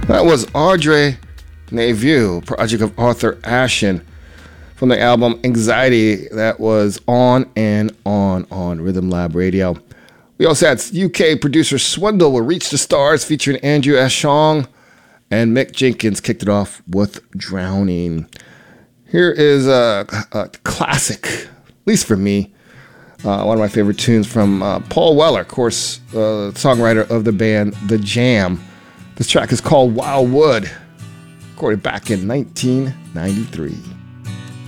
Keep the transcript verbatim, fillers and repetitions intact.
That was Audrey Neveu, project of Arthur Ashen, from the album Anxiety. That was on and on on Rhythm Lab Radio. We also had U K producer Swindle will Reach the Stars featuring Andrew Ashong, and Mick Jenkins kicked it off with Drowning. Here is a, a classic, at least for me, uh, one of my favorite tunes from uh, Paul Weller, of course, uh, songwriter of the band The Jam. This track is called Wildwood, recorded back in nineteen ninety-three.